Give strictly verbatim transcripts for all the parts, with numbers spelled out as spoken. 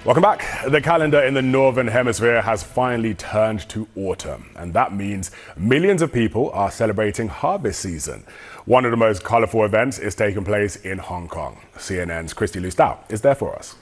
Welcome back. The calendar in the Northern Hemisphere has finally turned to autumn, and that means millions of people are celebrating harvest season. One of the most colorful events is taking place in Hong Kong. C N N's Christy Lustau is there for us.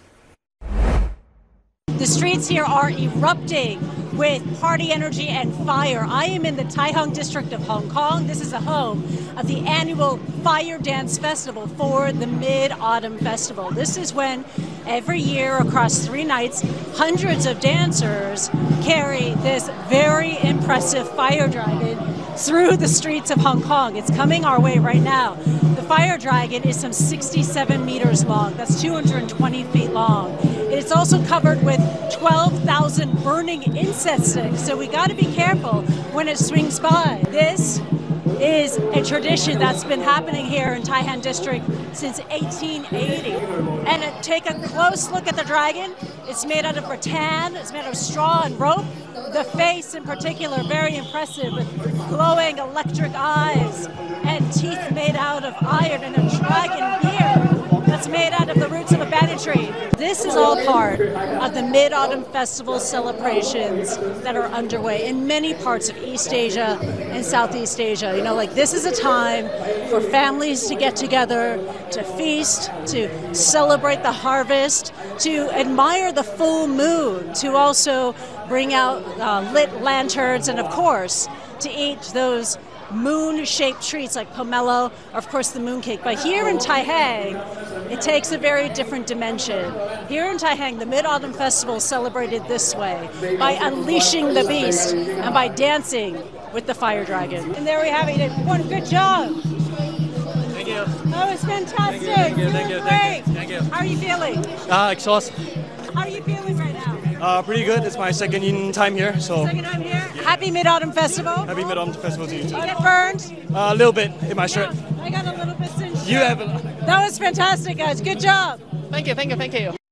The streets here are erupting with party energy and fire. I am in the Tai Hung district of Hong Kong. This is the home of the annual Fire Dance Festival for the Mid-Autumn Festival. This is when every year across three nights, hundreds of dancers carry this very impressive fire dragon through the streets of Hong Kong. It's coming our way right now. The fire dragon is some sixty-seven meters long. That's two hundred twenty feet long. It's also covered with twelve thousand burning incense sticks, so we got to be careful when it swings by. This is a tradition that's been happening here in Tai Hung District since eighteen eighty. And uh, take a close look at the dragon. It's made out of rattan, it's made out of straw and rope. The face in particular, very impressive, with glowing electric eyes and teeth made out of iron, and a dragon beard that's made out of the roots of a banyan tree. This is all part of the Mid-Autumn Festival celebrations that are underway in many parts of East Asia and Southeast Asia. You know, like this is a time for families to get together, to feast, to celebrate the harvest, to admire the full moon, to also bring out uh, lit lanterns, and of course, to eat those moon-shaped treats like pomelo, or of course the mooncake. But here in Tai Hang, it takes a very different dimension. Here in Tai Hang, the Mid-Autumn Festival is celebrated this way, by unleashing the beast and by dancing with the fire dragon. And there we have it. You did one good job. Thank you. That was fantastic. Thank you. Thank you. Thank you. Thank you. How are you feeling? Uh, exhausted. How are you feeling right now? Uh, pretty good. It's my second in time here, so. Second time here. Happy Mid-Autumn Festival. Happy Mid-Autumn Festival to you too. You get burned? Uh, a little bit in my shirt. Yeah, I got a little bit singed. You have. A... That was fantastic, guys. Good job. Thank you. Thank you. Thank you.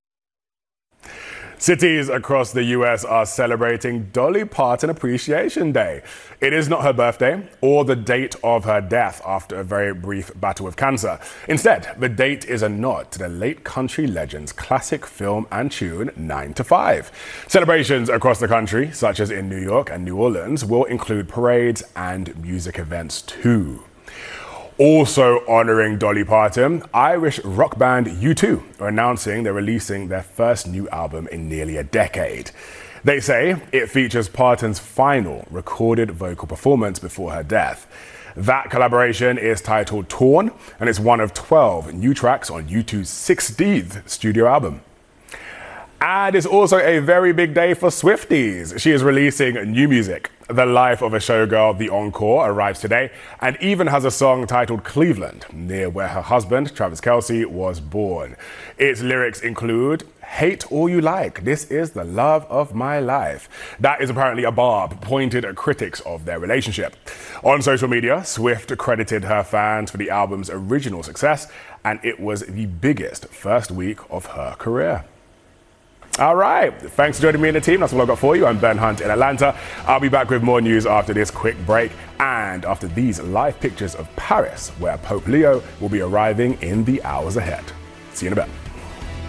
Cities across the U S are celebrating Dolly Parton Appreciation Day. It is not her birthday or the date of her death after a very brief battle with cancer. Instead, the date is a nod to the late country legend's classic film and tune, nine to five. Celebrations across the country, such as in New York and New Orleans, will include parades and music events too. Also honoring Dolly Parton, Irish rock band U two are announcing they're releasing their first new album in nearly a decade. They say it features Parton's final recorded vocal performance before her death. That collaboration is titled Torn, and it's one of twelve new tracks on U two's sixteenth studio album. And it's also a very big day for Swifties. She is releasing new music. The Life of a Showgirl, The Encore, arrives today and even has a song titled Cleveland, near where her husband, Travis Kelce, was born. Its lyrics include, "Hate all you like, this is the love of my life." That is apparently a barb pointed at critics of their relationship. On social media, Swift credited her fans for the album's original success, and it was the biggest first week of her career. All right, thanks for joining me and the team. That's all I've got for you. I'm Ben Hunt in Atlanta. I'll be back with more news after this quick break and after these live pictures of Paris, where Pope Leo will be arriving in the hours ahead. See you in a bit.